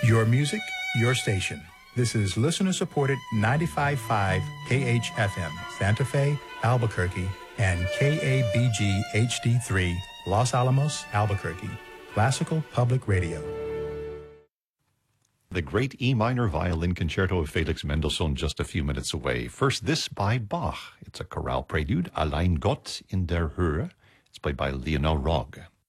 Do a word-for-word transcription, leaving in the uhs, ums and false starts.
Your music, your station. This is listener-supported ninety-five point five K H F M, Santa Fe, Albuquerque, and K A B G H D three, Los Alamos, Albuquerque. Classical Public Radio. The great E minor violin concerto of Felix Mendelssohn just a few minutes away. First, this by Bach. It's a chorale prelude, Allein Gott in der Höhe. It's played by Leonel Rogge.